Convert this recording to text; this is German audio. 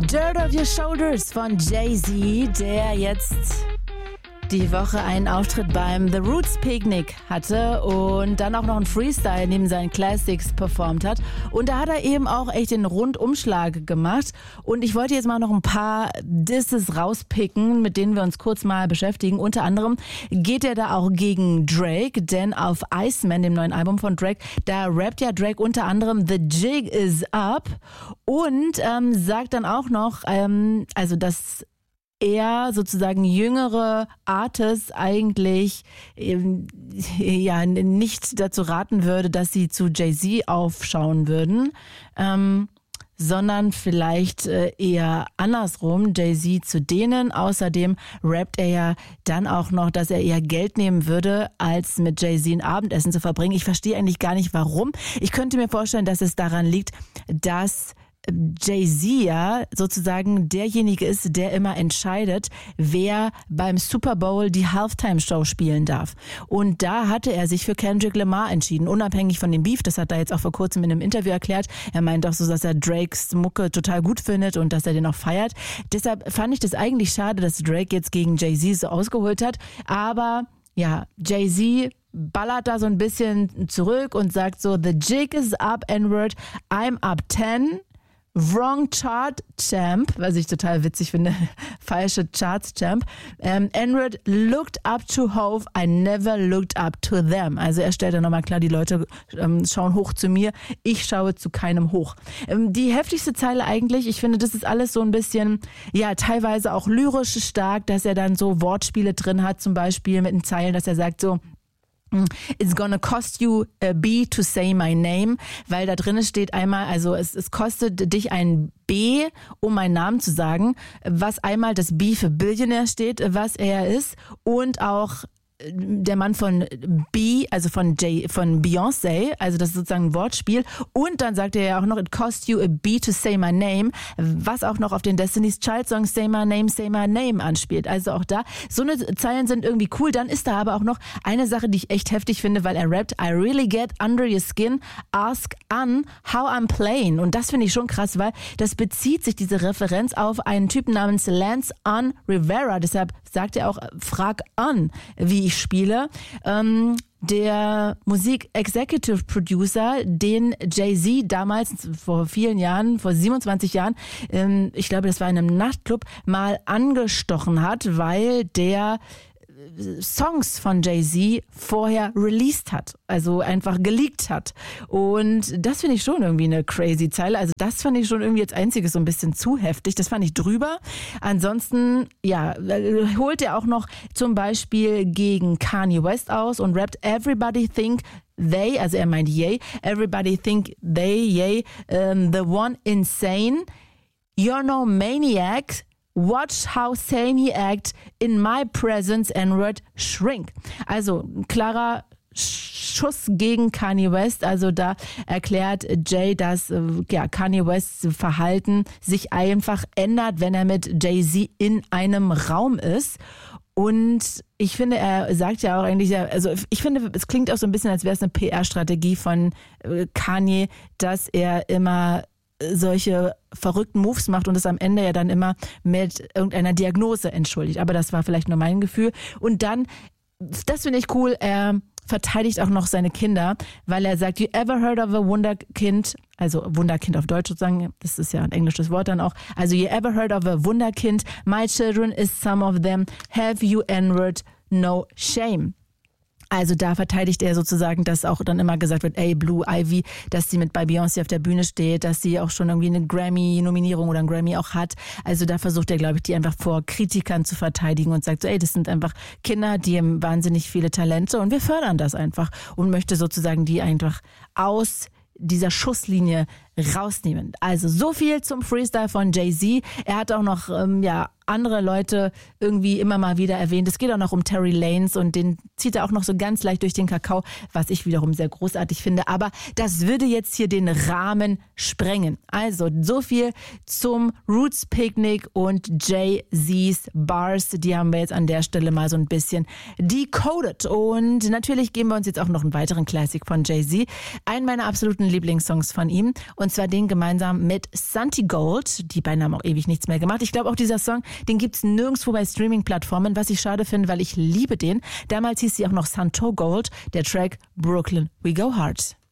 Dirt Off Your Shoulders von Jay-Z, der jetzt die Woche einen Auftritt beim The Roots Picnic hatte und dann auch noch einen Freestyle neben seinen Classics performt hat. Und da hat er eben auch echt den Rundumschlag gemacht. Und ich wollte jetzt mal noch ein paar Disses rauspicken, mit denen wir uns kurz mal beschäftigen. Unter anderem geht er da auch gegen Drake, denn auf Iceman, dem neuen Album von Drake, da rappt ja Drake unter anderem The Jig is Up und sagt dann auch noch, dass er sozusagen jüngere Artists eigentlich nicht dazu raten würde, dass sie zu Jay-Z aufschauen würden, sondern vielleicht eher andersrum, Jay-Z zu denen. Außerdem rappt er ja dann auch noch, dass er eher Geld nehmen würde, als mit Jay-Z ein Abendessen zu verbringen. Ich verstehe eigentlich gar nicht, warum. Ich könnte mir vorstellen, dass es daran liegt, dass Jay-Z ja sozusagen derjenige ist, der immer entscheidet, wer beim Super Bowl die Halftime-Show spielen darf. Und da hatte er sich für Kendrick Lamar entschieden, unabhängig von dem Beef. Das hat er jetzt auch vor kurzem in einem Interview erklärt. Er meint auch so, dass er Drakes Mucke total gut findet und dass er den auch feiert. Deshalb fand ich das eigentlich schade, dass Drake jetzt gegen Jay-Z so ausgeholt hat. Aber ja, Jay-Z ballert da so ein bisschen zurück und sagt so, the jig is up, N-word, I'm up 10. Wrong Chart Champ, was ich total witzig finde, falsche Charts Champ. N-word looked up to Hove, I never looked up to them. Also er stellt dann nochmal klar, die Leute schauen hoch zu mir, ich schaue zu keinem hoch. Die heftigste Zeile eigentlich, ich finde, das ist alles so ein bisschen, ja, teilweise auch lyrisch stark, dass er dann so Wortspiele drin hat, zum Beispiel mit den Zeilen, dass er sagt so, It's gonna cost you a B to say my name, weil da drin steht einmal, also es kostet dich ein B, um meinen Namen zu sagen, was einmal das B für Billionaire steht, was er ist, und auch der Mann von B, also von Beyoncé, also das ist sozusagen ein Wortspiel. Und dann sagt er ja auch noch, it cost you a B to say my name, was auch noch auf den Destiny's Child Song Say My Name anspielt. Also auch da, so eine Zeilen sind irgendwie cool. Dann ist da aber auch noch eine Sache, die ich echt heftig finde, weil er rappt, I really get under your skin, ask Un how I'm playing. Und das finde ich schon krass, weil das bezieht sich, diese Referenz, auf einen Typen namens Lance Un Rivera. Deshalb sagt er auch, frag Un, wie ich spiele. Der Musik-Executive Producer, den Jay-Z damals vor vielen Jahren, vor 27 Jahren, ich glaube, das war in einem Nachtclub, mal angestochen hat, weil der Songs von Jay-Z vorher released hat, also einfach geleakt hat. Und das finde ich schon irgendwie eine crazy Zeile. Also das fand ich schon irgendwie als einziges so ein bisschen zu heftig. Das fand ich drüber. Ansonsten, ja, holt er auch noch zum Beispiel gegen Kanye West aus und rappt Everybody think they, also er meint Ye, everybody think they, Ye, the one insane, you're no maniac, watch how sane he act in my presence and word shrink. Also klarer Schuss gegen Kanye West. Also da erklärt Jay, dass Kanye Wests Verhalten sich einfach ändert, wenn er mit Jay-Z in einem Raum ist. Und ich finde, er sagt ja auch eigentlich, also ich finde, es klingt auch so ein bisschen, als wäre es eine PR-Strategie von Kanye, dass er immer solche verrückten Moves macht und es am Ende ja dann immer mit irgendeiner Diagnose entschuldigt. Aber das war vielleicht nur mein Gefühl. Und dann, das finde ich cool, er verteidigt auch noch seine Kinder, weil er sagt, you ever heard of a Wunderkind? Also Wunderkind auf Deutsch sozusagen, das ist ja ein englisches Wort dann auch. Also you ever heard of a Wunderkind? My children is some of them. Have you N-word? No shame. Also da verteidigt er sozusagen, dass auch dann immer gesagt wird, ey, Blue Ivy, dass sie mit bei Beyoncé auf der Bühne steht, dass sie auch schon irgendwie eine Grammy-Nominierung oder einen Grammy auch hat. Also da versucht er, glaube ich, die einfach vor Kritikern zu verteidigen und sagt so, ey, das sind einfach Kinder, die haben wahnsinnig viele Talente und wir fördern das einfach und möchte sozusagen die einfach aus dieser Schusslinie rausnehmen. Also so viel zum Freestyle von Jay-Z. Er hat auch noch andere Leute irgendwie immer mal wieder erwähnt. Es geht auch noch um Tory Lanez und den zieht er auch noch so ganz leicht durch den Kakao, was ich wiederum sehr großartig finde. Aber das würde jetzt hier den Rahmen sprengen. Also so viel zum Roots Picnic und Jay-Z's Bars. Die haben wir jetzt an der Stelle mal so ein bisschen decoded. Und natürlich geben wir uns jetzt auch noch einen weiteren Classic von Jay-Z. Einen meiner absoluten Lieblingssongs von ihm. Und Und zwar den gemeinsam mit Santi Gold. Die beiden haben auch ewig nichts mehr gemacht. Ich glaube auch dieser Song, den gibt's nirgendwo bei Streaming-Plattformen, was ich schade finde, weil ich liebe den. Damals hieß sie auch noch Santo Gold, der Track Brooklyn We Go Hard.